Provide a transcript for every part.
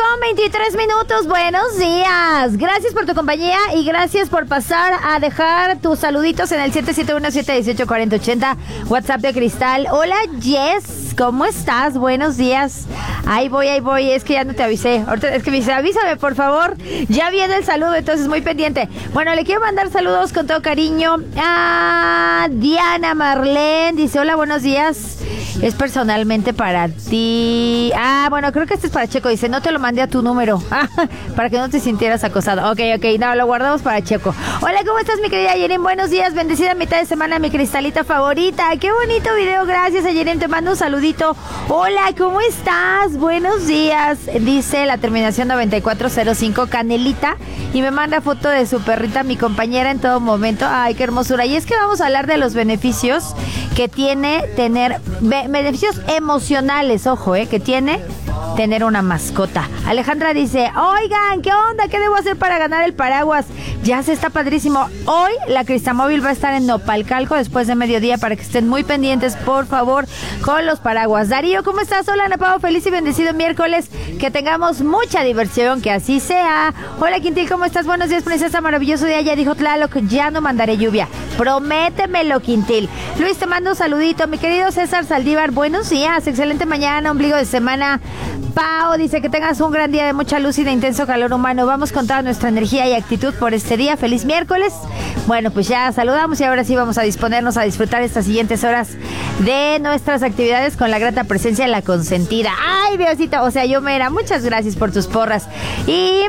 23 minutos, buenos días. Gracias por tu compañía y gracias por pasar a dejar tus saluditos en el 771-718-4080, WhatsApp de Cristal. Hola, Jess, ¿cómo estás? Buenos días. Ahí voy, es que ya no te avisé. Ahorita es que me dice, avísame, por favor. Ya viene el saludo, entonces muy pendiente. Bueno, le quiero mandar saludos con todo cariño a Diana Marlene. Dice, hola, buenos días. Es personalmente para ti. Bueno, creo que este es para Checo. Dice, no te lo mandé a tu número. Para que no te sintieras acosado. Ok, no, lo guardamos para Checo. Hola, ¿cómo estás, mi querida Yerim? Buenos días, bendecida mitad de semana, mi cristalita favorita. Qué bonito video, gracias, Yerim. Te mando un saludito. Hola, ¿cómo estás? Buenos días. Dice la terminación 9405, Canelita. Y me manda foto de su perrita, mi compañera en todo momento. Ay, qué hermosura. Y es que vamos a hablar de los beneficios que tiene tener... beneficios emocionales, ojo, que tiene tener una mascota. Alejandra dice, oigan, ¿qué onda? ¿Qué debo hacer para ganar el paraguas? Ya se está padrísimo. Hoy la Cristamóvil va a estar en Nopalcalco después de mediodía para que estén muy pendientes, por favor, con los paraguas. Darío, ¿cómo estás? Hola, Napao, feliz y bendecido miércoles. Que tengamos mucha diversión, que así sea. Hola, Quintil, ¿cómo estás? Buenos días, princesa, maravilloso día. Ya dijo Tlaloc, ya no mandaré lluvia. Prométemelo, Quintil. Luis, te mando un saludito. Mi querido César Saldívar, buenos días. Excelente mañana, ombligo de semana. Pau dice que tengas un gran día de mucha luz y de intenso calor humano. Vamos con toda nuestra energía y actitud por este día. Feliz miércoles. Bueno, pues ya saludamos y ahora sí vamos a disponernos a disfrutar estas siguientes horas de nuestras actividades con la grata presencia de la consentida. Ay, Diosito, o sea, yo mera, muchas gracias por tus porras. Y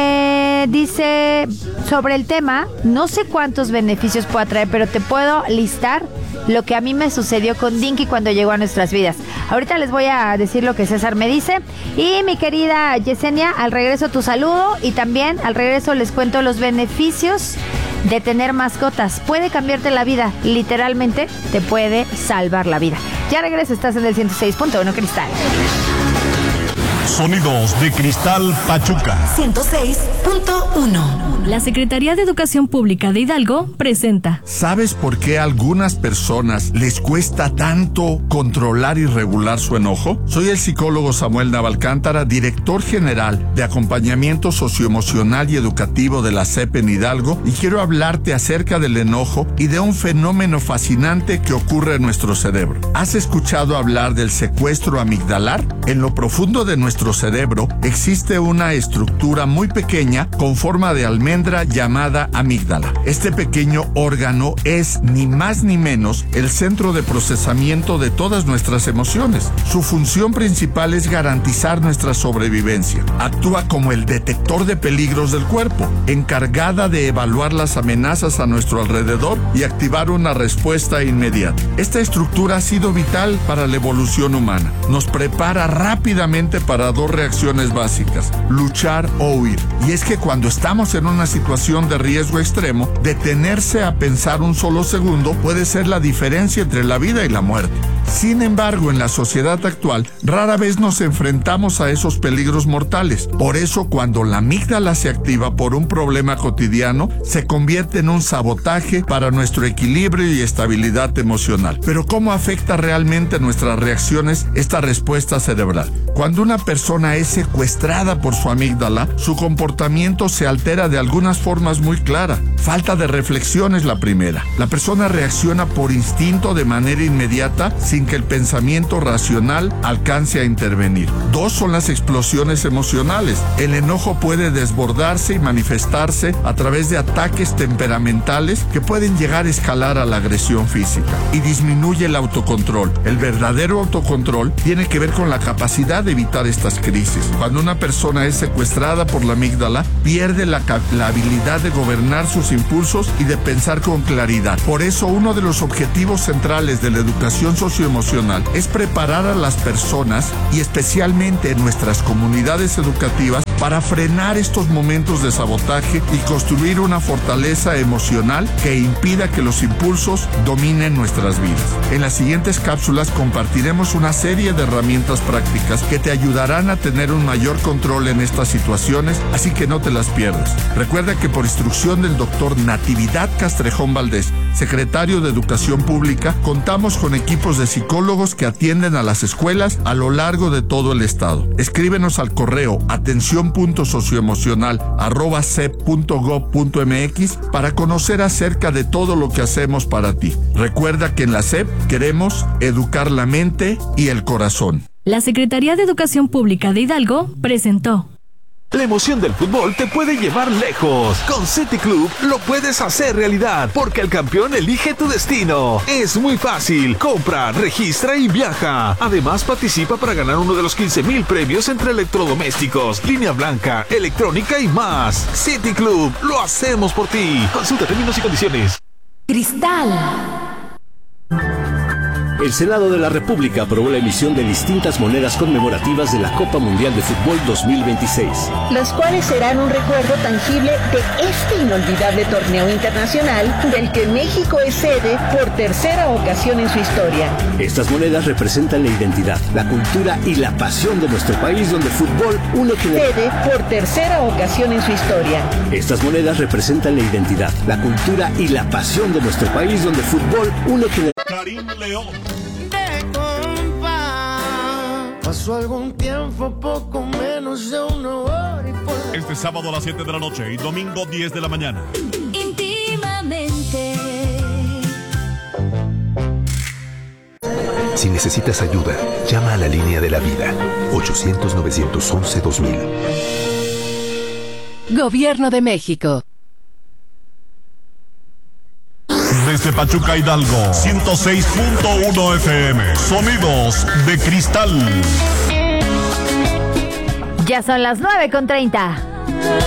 dice sobre el tema, no sé cuántos beneficios pueda traer, pero te puedo listar lo que a mí me sucedió con Dinky cuando llegó a nuestras vidas. Ahorita les voy a decir lo que César me dice. Y mi querida Yesenia, al regreso tu saludo y también al regreso les cuento los beneficios de tener mascotas. Puede cambiarte la vida, literalmente te puede salvar la vida. Ya regreso, estás en el 106.1 Cristal. Sonidos de Cristal Pachuca 106.1. La Secretaría de Educación Pública de Hidalgo presenta. ¿Sabes por qué a algunas personas les cuesta tanto controlar y regular su enojo? Soy el psicólogo Samuel Navalcántara, director general de acompañamiento socioemocional y educativo de la CEP en Hidalgo, y quiero hablarte acerca del enojo y de un fenómeno fascinante que ocurre en nuestro cerebro. ¿Has escuchado hablar del secuestro amigdalar? En lo profundo de nuestro cerebro existe una estructura muy pequeña con forma de almendra llamada amígdala. Este pequeño órgano es ni más ni menos el centro de procesamiento de todas nuestras emociones. Su función principal es garantizar nuestra sobrevivencia. Actúa como el detector de peligros del cuerpo, encargada de evaluar las amenazas a nuestro alrededor y activar una respuesta inmediata. Esta estructura ha sido vital para la evolución humana. Nos prepara rápidamente para dos reacciones básicas: luchar o huir. Y es que cuando estamos en una situación de riesgo extremo, detenerse a pensar un solo segundo puede ser la diferencia entre la vida y la muerte. Sin embargo, en la sociedad actual, rara vez nos enfrentamos a esos peligros mortales. Por eso, cuando la amígdala se activa por un problema cotidiano, se convierte en un sabotaje para nuestro equilibrio y estabilidad emocional. Pero ¿cómo afecta realmente nuestras reacciones esta respuesta cerebral? Cuando una persona es secuestrada por su amígdala, su comportamiento se altera de algunas formas muy claras. Falta de reflexión es la primera. La persona reacciona por instinto de manera inmediata sin que el pensamiento racional alcance a intervenir. 2 son las explosiones emocionales. El enojo puede desbordarse y manifestarse a través de ataques temperamentales que pueden llegar a escalar a la agresión física. Y disminuye el autocontrol. El verdadero autocontrol tiene que ver con la capacidad de evitar estas crisis. Cuando una persona es secuestrada por la amígdala, pierde la habilidad de gobernar sus impulsos y de pensar con claridad. Por eso, uno de los objetivos centrales de la educación socioemocional es preparar a las personas, y especialmente en nuestras comunidades educativas, para frenar estos momentos de sabotaje y construir una fortaleza emocional que impida que los impulsos dominen nuestras vidas. En las siguientes cápsulas compartiremos una serie de herramientas prácticas que te ayudarán a tener un mayor control en estas situaciones, así que no te las pierdas. Recuerda que por instrucción del doctor Natividad Castrejón Valdés, secretario de Educación Pública, contamos con equipos de psicólogos que atienden a las escuelas a lo largo de todo el estado. Escríbenos al correo atención.socioemocional@sep.gov.mx para conocer acerca de todo lo que hacemos para ti. Recuerda que en la SEP queremos educar la mente y el corazón. La Secretaría de Educación Pública de Hidalgo presentó. La emoción del fútbol te puede llevar lejos. Con City Club lo puedes hacer realidad, porque el campeón elige tu destino. Es muy fácil. Compra, registra y viaja. Además, participa para ganar uno de los 15,000 premios entre electrodomésticos, línea blanca, electrónica y más. City Club, lo hacemos por ti. Consulta términos y condiciones. Cristal. El Senado de la República aprobó la emisión de distintas monedas conmemorativas de la Copa Mundial de Fútbol 2026. Las cuales serán un recuerdo tangible de este inolvidable torneo internacional del que México es sede por tercera ocasión en su historia. Estas monedas representan la identidad, la cultura y la pasión de nuestro país, donde el fútbol une Sede por tercera ocasión en su historia. Estas monedas representan la identidad, la cultura y la pasión de nuestro país, donde el fútbol une Karim León. De compa, pasó algún tiempo, poco menos de una hora y por... Este sábado a las 7 de la noche y domingo 10 de la mañana. Íntimamente. Si necesitas ayuda, llama a la línea de la vida. 800-911-2000. Gobierno de México. Desde Pachuca, Hidalgo, 106.1 FM. Sonidos de cristal. Ya son las 9:30.